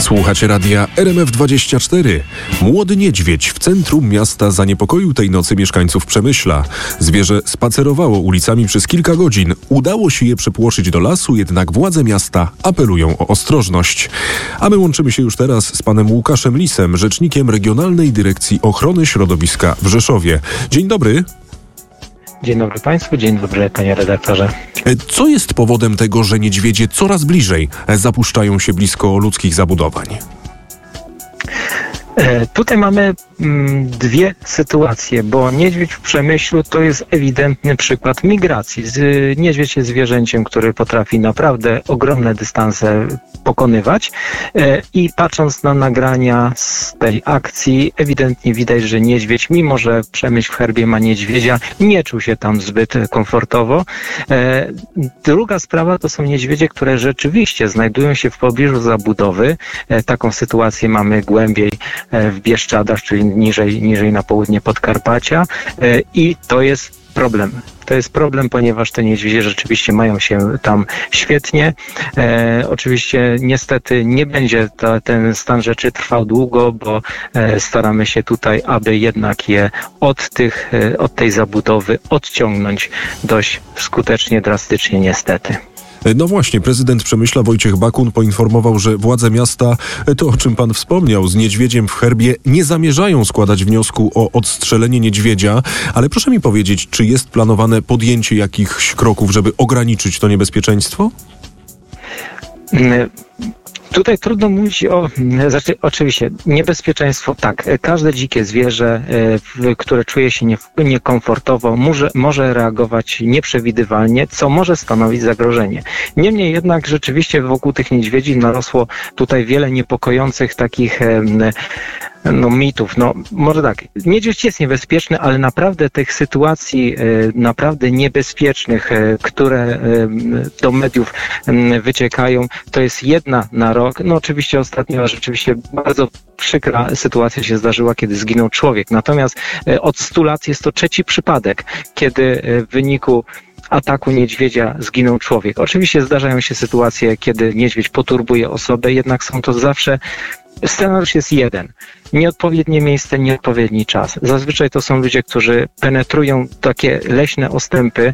Słuchacie radia RMF24. Młody niedźwiedź w centrum miasta zaniepokoił tej nocy mieszkańców Przemyśla. Zwierzę spacerowało ulicami przez kilka godzin. Udało się je przepłoszyć do lasu, jednak władze miasta apelują o ostrożność. A my łączymy się już teraz z panem Łukaszem Lisem, rzecznikiem Regionalnej Dyrekcji Ochrony Środowiska w Rzeszowie. Dzień dobry. Dzień dobry Państwu, dzień dobry panie redaktorze. Co jest powodem tego, że niedźwiedzie coraz bliżej zapuszczają się blisko ludzkich zabudowań? Tutaj mamy dwie sytuacje, bo niedźwiedź w Przemyślu to jest ewidentny przykład migracji. Niedźwiedź jest zwierzęciem, który potrafi naprawdę ogromne dystanse pokonywać i patrząc na nagrania z tej akcji, ewidentnie widać, że niedźwiedź, mimo że Przemyśl w herbie ma niedźwiedzia, nie czuł się tam zbyt komfortowo. Druga sprawa to są niedźwiedzie, które rzeczywiście znajdują się w pobliżu zabudowy. Taką sytuację mamy głębiej w Bieszczadach, czyli niżej na południe Podkarpacia i to jest problem. To jest problem, ponieważ te niedźwiedzie rzeczywiście mają się tam świetnie. Oczywiście niestety nie będzie ten stan rzeczy trwał długo, bo staramy się tutaj, aby jednak je od tej zabudowy odciągnąć dość skutecznie, drastycznie niestety. No właśnie, prezydent Przemyśla Wojciech Bakun poinformował, że władze miasta, to o czym pan wspomniał, z niedźwiedziem w herbie nie zamierzają składać wniosku o odstrzelenie niedźwiedzia, ale proszę mi powiedzieć, czy jest planowane podjęcie jakichś kroków, żeby ograniczyć to niebezpieczeństwo? Tutaj trudno mówić oczywiście, niebezpieczeństwo tak. Każde dzikie zwierzę, które czuje się niekomfortowo, może reagować nieprzewidywalnie, co może stanowić zagrożenie. Niemniej jednak rzeczywiście wokół tych niedźwiedzi narosło tutaj wiele niepokojących takich mitów. Może tak, niedźwiedź jest niebezpieczny, ale naprawdę tych sytuacji naprawdę niebezpiecznych, które do mediów wyciekają, to jest jedna na rok. Oczywiście ostatnio rzeczywiście bardzo przykra sytuacja się zdarzyła, kiedy zginął człowiek. Natomiast od 100 lat jest to trzeci przypadek, kiedy w wyniku ataku niedźwiedzia zginął człowiek. Oczywiście zdarzają się sytuacje, kiedy niedźwiedź poturbuje osobę, jednak są to zawsze scenariusz jest jeden. Nieodpowiednie miejsce, nieodpowiedni czas. Zazwyczaj to są ludzie, którzy penetrują takie leśne ostępy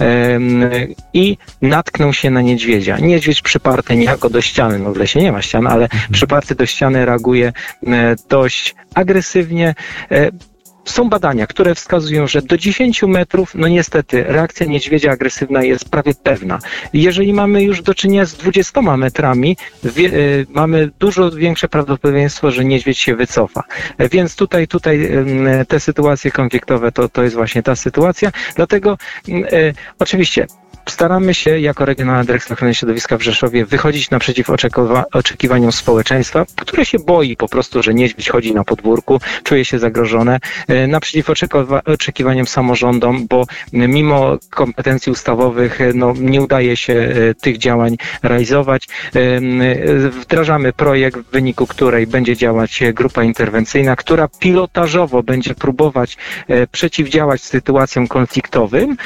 i natkną się na niedźwiedzia. Niedźwiedź przyparty niejako do ściany, w lesie nie ma ścian, ale przyparty do ściany reaguje dość agresywnie. Są badania, które wskazują, że do 10 metrów, niestety, reakcja niedźwiedzia agresywna jest prawie pewna. Jeżeli mamy już do czynienia z 20 metrami, mamy dużo większe prawdopodobieństwo, że niedźwiedź się wycofa. Więc tutaj te sytuacje konfliktowe to jest właśnie ta sytuacja. Dlatego oczywiście staramy się jako Regionalna Dyrekcja Ochrony Środowiska w Rzeszowie wychodzić naprzeciw oczekiwaniom społeczeństwa, które się boi po prostu, że niedźwiedź chodzi na podwórku, czuje się zagrożone, naprzeciw oczekiwaniom samorządom, bo mimo kompetencji ustawowych nie udaje się tych działań realizować. Wdrażamy projekt, w wyniku której będzie działać grupa interwencyjna, która pilotażowo będzie próbować przeciwdziałać sytuacjom konfliktowym.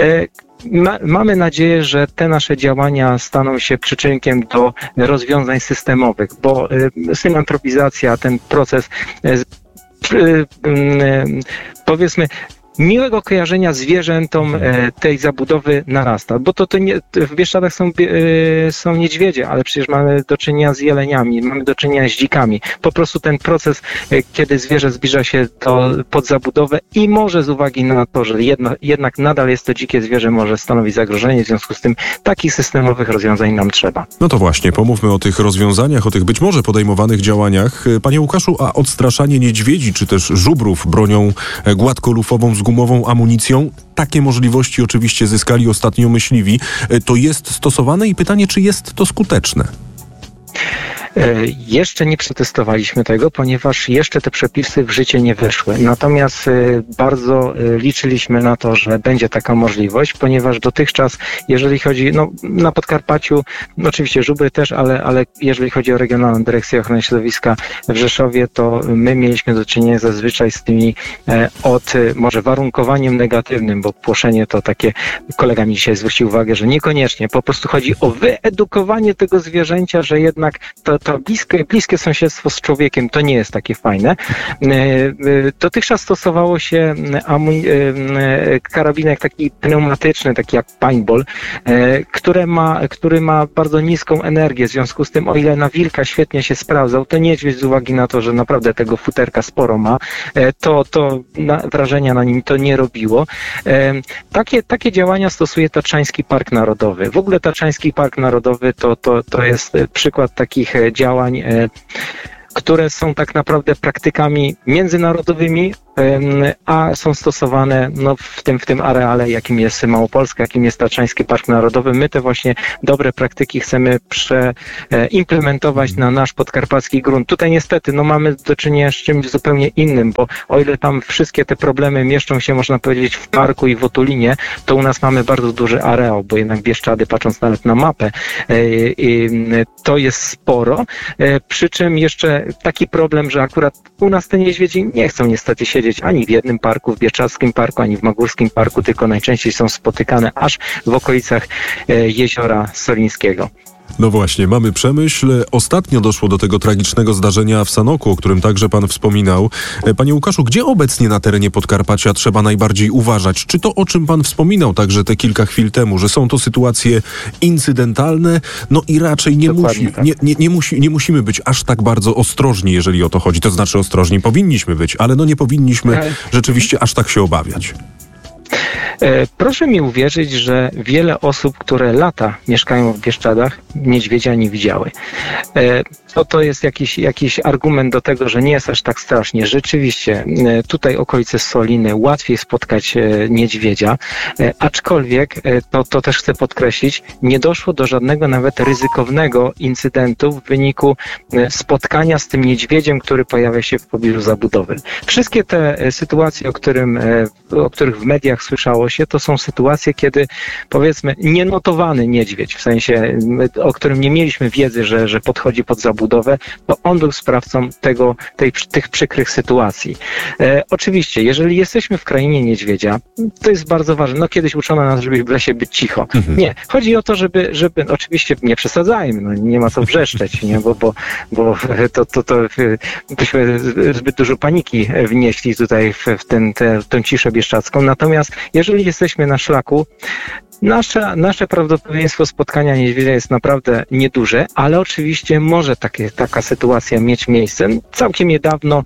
Mamy nadzieję, że te nasze działania staną się przyczynkiem do rozwiązań systemowych, bo symantropizacja, ten proces, powiedzmy, miłego kojarzenia zwierzętom tej zabudowy narasta, bo w Bieszczadach są niedźwiedzie, ale przecież mamy do czynienia z jeleniami, mamy do czynienia z dzikami. Po prostu ten proces, kiedy zwierzę zbliża się pod zabudowę i może z uwagi na to, że jednak nadal jest to dzikie zwierzę, może stanowić zagrożenie, w związku z tym takich systemowych rozwiązań nam trzeba. No to właśnie, pomówmy o tych rozwiązaniach, o tych być może podejmowanych działaniach. Panie Łukaszu, a odstraszanie niedźwiedzi czy też żubrów bronią gładkolufową z gumową amunicją, takie możliwości oczywiście zyskali ostatnio myśliwi. To jest stosowane i pytanie, czy jest to skuteczne? Jeszcze nie przetestowaliśmy tego, ponieważ jeszcze te przepisy w życie nie weszły. Natomiast bardzo liczyliśmy na to, że będzie taka możliwość, ponieważ dotychczas, jeżeli chodzi, na Podkarpaciu, oczywiście żubry też, ale jeżeli chodzi o Regionalną Dyrekcję Ochrony Środowiska w Rzeszowie, to my mieliśmy do czynienia zazwyczaj z tymi może warunkowaniem negatywnym, bo płoszenie to takie, kolega mi dzisiaj zwrócił uwagę, że niekoniecznie, po prostu chodzi o wyedukowanie tego zwierzęcia, że jednak to bliskie sąsiedztwo z człowiekiem to nie jest takie fajne. Dotychczas stosowało się karabinek taki pneumatyczny, taki jak paintball, który ma bardzo niską energię. W związku z tym, o ile na wilka świetnie się sprawdzał, to niedźwiedź z uwagi na to, że naprawdę tego futerka sporo ma, to wrażenia na nim to nie robiło. Takie działania stosuje Tatrzański Park Narodowy. W ogóle Tatrzański Park Narodowy to jest przykład takich działań, które są tak naprawdę praktykami międzynarodowymi, a są stosowane w tym areale, jakim jest Małopolska, jakim jest Tatrzański Park Narodowy. My te właśnie dobre praktyki chcemy implementować na nasz podkarpacki grunt. Tutaj niestety mamy do czynienia z czymś zupełnie innym, bo o ile tam wszystkie te problemy mieszczą się, można powiedzieć, w parku i w Otulinie, to u nas mamy bardzo duży areał, bo jednak Bieszczady, patrząc nawet na mapę, to jest sporo. Przy czym jeszcze taki problem, że akurat u nas te niedźwiedzie nie chcą niestety siedzieć ani w jednym parku, w Bieszczadzkim Parku, ani w Magórskim Parku, tylko najczęściej są spotykane aż w okolicach Jeziora Solińskiego. No właśnie, mamy Przemyśl. Ostatnio doszło do tego tragicznego zdarzenia w Sanoku, o którym także pan wspominał. Panie Łukaszu, gdzie obecnie na terenie Podkarpacia trzeba najbardziej uważać? Czy to, o czym pan wspominał także te kilka chwil temu, że są to sytuacje incydentalne, i raczej nie musimy być aż tak bardzo ostrożni, jeżeli o to chodzi. To znaczy ostrożni powinniśmy być, ale nie powinniśmy rzeczywiście aż tak się obawiać. Proszę mi uwierzyć, że wiele osób, które lata mieszkają w Bieszczadach, niedźwiedzia nie widziały. To jest jakiś argument do tego, że nie jest aż tak strasznie. Rzeczywiście, tutaj okolice Soliny łatwiej spotkać niedźwiedzia, aczkolwiek, to też chcę podkreślić, nie doszło do żadnego nawet ryzykownego incydentu w wyniku spotkania z tym niedźwiedziem, który pojawia się w pobliżu zabudowy. Wszystkie te sytuacje, o których w mediach słyszało się, to są sytuacje, kiedy, powiedzmy, nienotowany niedźwiedź, w sensie, o którym nie mieliśmy wiedzy, że podchodzi pod zabudowę, to on był sprawcą tych przykrych sytuacji. Oczywiście, jeżeli jesteśmy w krainie niedźwiedzia, to jest bardzo ważne. Kiedyś uczono nas, żeby w lesie być cicho. Nie, chodzi o to, żeby oczywiście nie przesadzajmy, nie ma co wrzeszczeć, nie? Bo to byśmy zbyt dużo paniki wnieśli tutaj w tę ciszę bieszczadzką. Natomiast jeżeli jesteśmy na szlaku, nasze prawdopodobieństwo spotkania niedźwiedzia jest naprawdę nieduże, ale oczywiście może taka sytuacja mieć miejsce. Całkiem niedawno,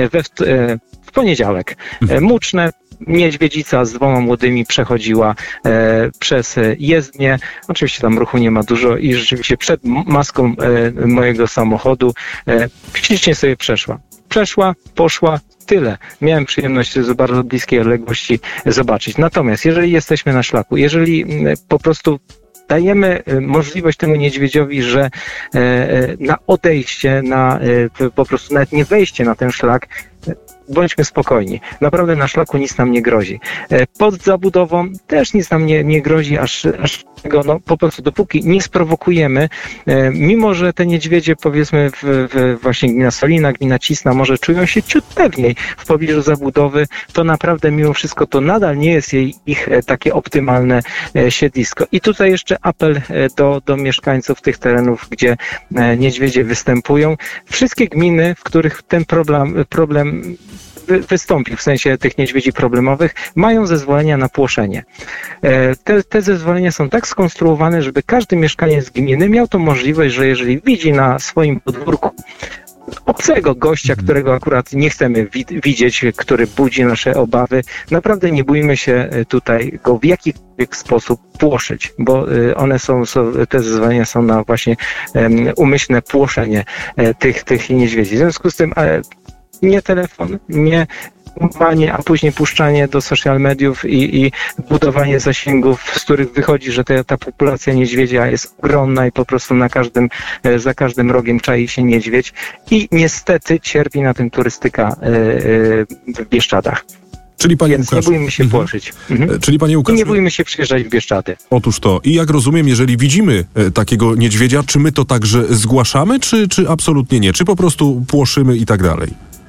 w poniedziałek, Muczne, niedźwiedzica z 2 młodymi przechodziła przez jezdnię. Oczywiście tam ruchu nie ma dużo i rzeczywiście przed maską mojego samochodu ślicznie sobie przeszła, poszła, tyle. Miałem przyjemność z bardzo bliskiej odległości zobaczyć. Natomiast jeżeli jesteśmy na szlaku, jeżeli po prostu dajemy możliwość temu niedźwiedziowi, że na odejście, po prostu nawet nie wejście na ten szlak, bądźmy spokojni. Naprawdę na szlaku nic nam nie grozi. Pod zabudową też nic nam nie grozi, aż tego, po prostu dopóki nie sprowokujemy, mimo że te niedźwiedzie, powiedzmy, właśnie gmina Solina, gmina Cisna, może czują się ciut pewniej w pobliżu zabudowy, to naprawdę mimo wszystko to nadal nie jest ich takie optymalne siedlisko. I tutaj jeszcze apel do mieszkańców tych terenów, gdzie niedźwiedzie występują. Wszystkie gminy, w których ten problem wystąpił, w sensie tych niedźwiedzi problemowych, mają zezwolenia na płoszenie. Te zezwolenia są tak skonstruowane, żeby każdy mieszkaniec gminy miał tą możliwość, że jeżeli widzi na swoim podwórku obcego gościa, którego akurat nie chcemy widzieć, który budzi nasze obawy, naprawdę nie bójmy się tutaj go w jakikolwiek sposób płoszyć, bo te zezwolenia są na właśnie umyślne płoszenie tych niedźwiedzi. W związku z tym nie telefon, nie ufanie, a później puszczanie do social mediów i budowanie zasięgów, z których wychodzi, że ta populacja niedźwiedzia jest ogromna i po prostu za każdym rogiem czai się niedźwiedź i niestety cierpi na tym turystyka w Bieszczadach. Czyli panie Więc Łukasz, nie bójmy się płoszyć. Czyli panie Łukasz, I nie bójmy się przyjeżdżać w Bieszczady. Otóż to. I jak rozumiem, jeżeli widzimy takiego niedźwiedzia, czy my to także zgłaszamy, czy absolutnie nie? Czy po prostu płoszymy i tak dalej?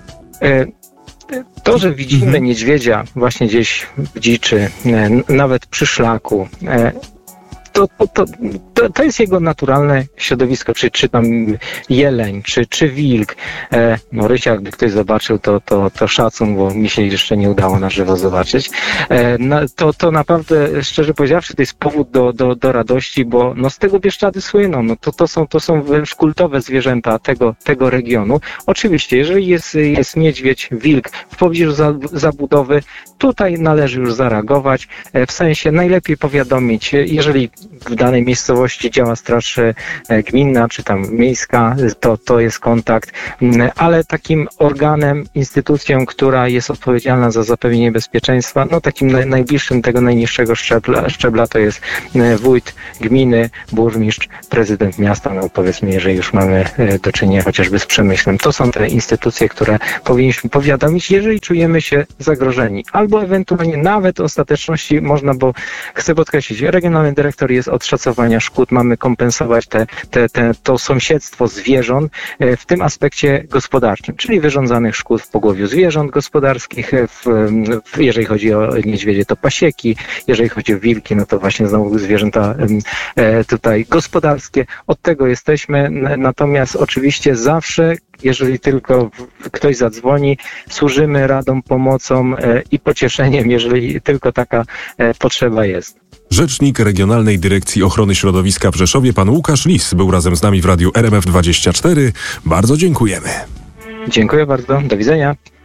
To, że widzimy niedźwiedzia właśnie gdzieś w dziczy, nawet przy szlaku, To jest jego naturalne środowisko, czy tam jeleń, czy wilk. No Rysia, jakby ktoś zobaczył, to szacun, bo mi się jeszcze nie udało na żywo zobaczyć. To naprawdę, szczerze powiedziawszy, to jest powód do radości, bo no z tego Bieszczady słyną. No to są wręcz kultowe zwierzęta tego regionu. Oczywiście, jeżeli jest niedźwiedź, wilk w pobliżu zabudowy, tutaj należy już zareagować. W sensie najlepiej powiadomić, jeżeli w danej miejscowości działa straż gminna, czy tam miejska, to jest kontakt, ale takim organem, instytucją, która jest odpowiedzialna za zapewnienie bezpieczeństwa, no takim najbliższym tego najniższego szczebla to jest wójt gminy, burmistrz, prezydent miasta, no powiedzmy, jeżeli już mamy do czynienia chociażby z Przemyślem. To są te instytucje, które powinniśmy powiadomić, jeżeli czujemy się zagrożeni. Albo ewentualnie nawet ostateczności można, bo chcę podkreślić, regionalny dyrektor jest od szacowania szkód, mamy kompensować to sąsiedztwo zwierząt w tym aspekcie gospodarczym, czyli wyrządzanych szkód w pogłowiu zwierząt gospodarskich, jeżeli chodzi o niedźwiedzie, to pasieki, jeżeli chodzi o wilki, no to właśnie znowu zwierzęta tutaj gospodarskie. Od tego jesteśmy, natomiast oczywiście zawsze, jeżeli tylko ktoś zadzwoni, służymy radą, pomocą i pocieszeniem, jeżeli tylko taka potrzeba jest. Rzecznik Regionalnej Dyrekcji Ochrony Środowiska w Rzeszowie, pan Łukasz Lis, był razem z nami w radiu RMF24. Bardzo dziękujemy. Dziękuję bardzo. Do widzenia.